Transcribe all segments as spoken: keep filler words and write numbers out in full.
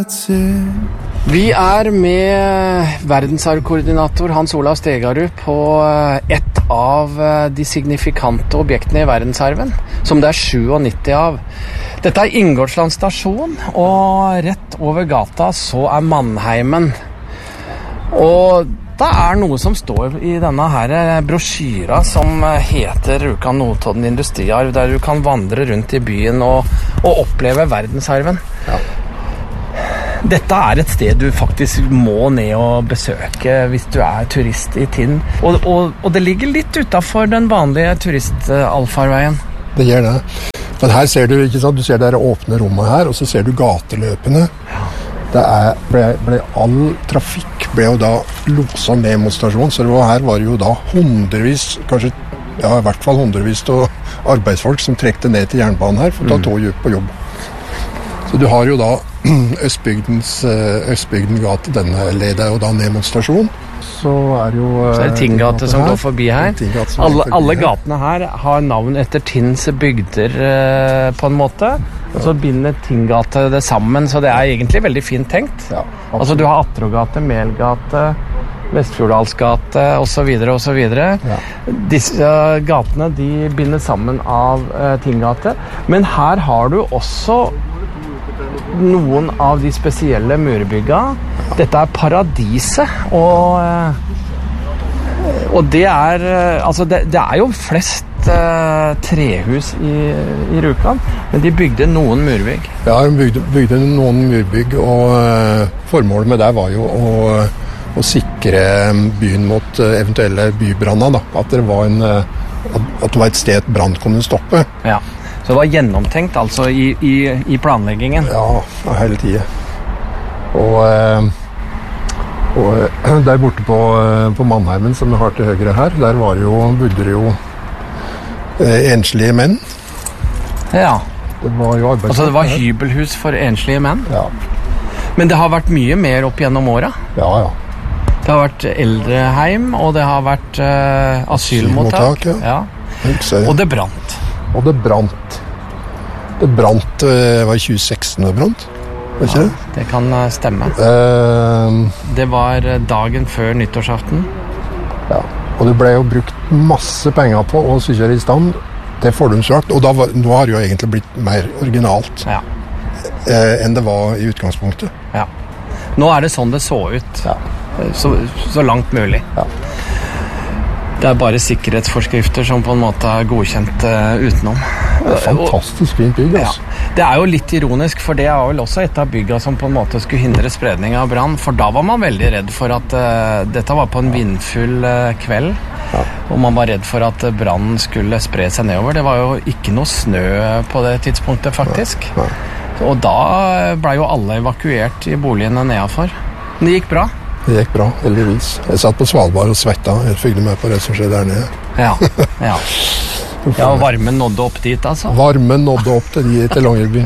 Vi er med verdensarvkoordinator Hans Olav Stegarud på et av de signifikante objektene i verdensarven, som det er syttisju av. Dette er Ingoldsland stasjon, og rett over gata så er Mannheimen. Og det er noe som står i denne her brosjyra som heter Rjukan Notodden industriarv, der du kan vandre rundt i byen og, og oppleve verdensarven. Ja. Dette er et sted du faktisk må ned og besøke hvis du er turist i Tinn. Og, og, og det ligger litt utenfor den vanlige turist-alfarveien. Det gjør det. Men her ser du, ikke sant, du ser det åpne rommet her, og så ser du gateløpene. Ja. Det er, ble, ble all trafikk ble jo da loset ned mot stasjonen, så det var, her var det jo da hundrevis, kanskje ja, i hvert fall hundrevis av arbeidsfolk som trekte ned til jernbanen her for å ta tog på jobb. Så du har jo da Østbygdens, Østbygden gate, denne leder jo da ned mot stasjonen. Så er jo... Så er det Tinngate som går forbi her. Alle, alle gatene her har navn etter Tinns bygder på en måte. Og så binder Tinngate det sammen, så det er egentlig veldig fint tenkt. Ja, altså du har Atrogate, Melgate, Vestfjorddalsgate og så videre og så videre. Ja. Disse gatene de binder sammen av uh, Tinngate. Men her har du også noen av de spesielle murbygga. Dette er Paradiset, og, og det er altså det, det er jo flest uh, trehus i, i Rjukan, men de bygde noen murbygg. Ja, de bygde, bygde noen murbygg, og uh, formålet med det var jo å, å sikre byen mot uh, eventuelle bybranner, da. At det var en uh, at det var et sted brann kunne stoppe. Ja. Så det var gjennomtenkt altså i, i, i planleggingen? Ja, hele tiden. Og, og der borte på, på Mannheimen, som vi har til høyre her, der var det jo, bodde det jo enslige menn. Ja. Det var jo arbeidsfolk. Altså det var hybelhus for enslige menn? Ja. Men det har vært mye mer opp gjennom året? Ja, ja. Det har vært eldreheim, og det har vært uh, asylmottak. Asylmottak, ja. Ja. Og det brant. Og det brant. Det brant, det var i tjue seksten det brant, var ikke ja, det? Det kan stemme. Uh, det var dagen før nyttårsaften. Ja, og det ble jo brukt masse penger på å sykje i stand til fordumsvakt, og da var, nå har det jo egentlig blitt mer originalt ja. uh, enn det var i utgangspunktet. Ja. Nå er det sånn det så ut, ja. så, så langt mulig. Ja. Det er bare sikkerhetsforskrifter som på en måte er godkjent uh, utenom. Det er fantastisk fint bygg, altså. Ja. Det er jo litt ironisk, for det er vel også et av bygga som på en måte skulle hindre spredning av brann, for da var man veldig redd for at uh, dette var på en vindfull uh, kveld, ja. Og man var redd for at brannen skulle spre seg nedover. Det var jo ikke noe snø på det tidspunktet, faktisk. Nei. Nei. Og da ble jo alle evakuert i boligene nedenfor. Men det gikk bra. Det gikk bra, heldigvis. Jeg satt på Svalbard og svetta. Jeg følte med på det som skjedde der nede. Ja, ja. Ja, og varmen nådde opp dit, altså? Varmen nådde opp til, de, til Longyearbyen.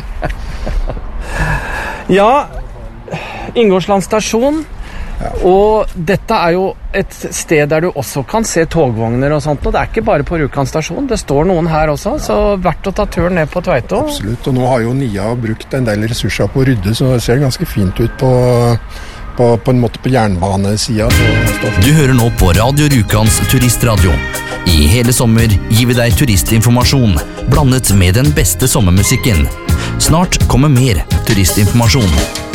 Ja, Ingoldsland stasjon. Ja. Og dette er jo et sted der du også kan se togvogner og sånt, og det er ikke bare på Rjukan stasjon. Det står noen her også, så verdt å ta turen ned på Tveito. Absolutt, og nå har jo N I A brukt en del ressurser på å rydde, så det ser ganske fint ut på... På, på en måte på jernbanesida. Du hører nå på Radio Rjukans turistradio. I hele sommer gir vi deg turistinformasjon, blandet med den beste sommermusikken. Snart kommer mer turistinformasjon.